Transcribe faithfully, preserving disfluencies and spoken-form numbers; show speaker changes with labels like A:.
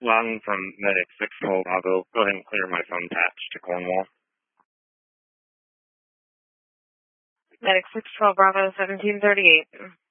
A: Lawton from Medic six twelve Bravo. Go ahead and clear my phone patch to Cornwall.
B: Medic six twelve Bravo, seventeen thirty-eight.